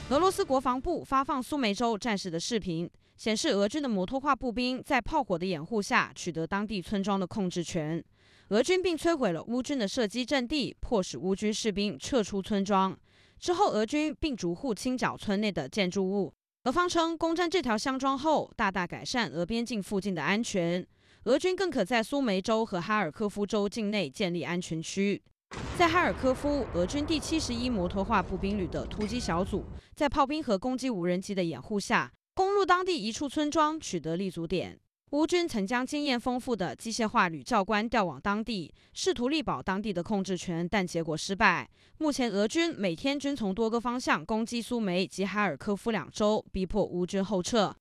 俄罗斯国防部发放苏梅州战事的视频，显示俄军的摩托化步兵在炮火的掩护下取得当地村庄的控制权。俄军并摧毁了乌军的射击阵地，迫使乌军士兵撤出村庄。之后，俄军并逐户清剿村内的建筑物。俄方称，攻占这条乡庄后，大大改善俄边境附近的安全。俄军更可在苏梅州和哈尔科夫州境内建立安全区。在哈尔科夫，俄军第71摩托化步兵旅的突击小组，在炮兵和攻击无人机的掩护下，攻入当地一处村庄，取得立足点。乌军曾将经验丰富的机械化旅教官调往当地，试图力保当地的控制权，但结果失败。目前，俄军每天均从多个方向攻击苏梅及哈尔科夫两州，逼迫乌军后撤。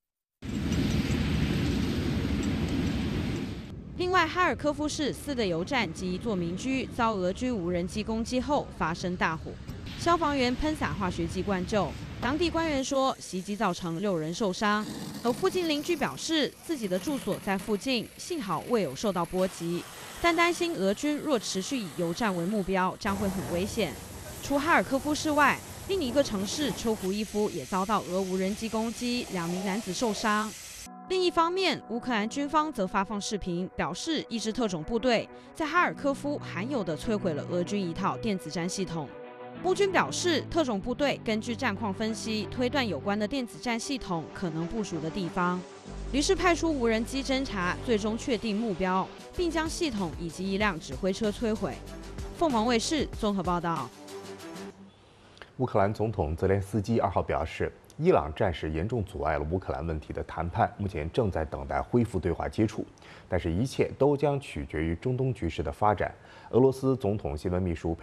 另外，哈尔科夫市4个油站及一座民居遭俄军无人机攻击后发生大火，消防员喷洒化学剂灌救。当地官员说，袭击造成6人受伤。而附近邻居表示，自己的住所在附近，幸好未有受到波及，但担心俄军若持续以油站为目标，将会很危险。除哈尔科夫市外，另一个城市丘胡伊夫也遭到俄无人机攻击，2名男子受伤。另一方面，乌克兰军方则发放视频，表示一支特种部队在哈尔科夫罕有地摧毁了俄军一套电子战系统。乌军表示，特种部队根据战况分析，推断有关的电子战系统可能部署的地方，于是派出无人机侦察，最终确定目标，并将系统以及一辆指挥车摧毁。凤凰卫视综合报道。 乌克兰总统泽连斯基2号表示，伊朗战事严重阻碍了乌克兰问题的谈判，目前正在等待恢复对话接触，但是一切都将取决于中东局势的发展。俄罗斯总统新闻秘书佩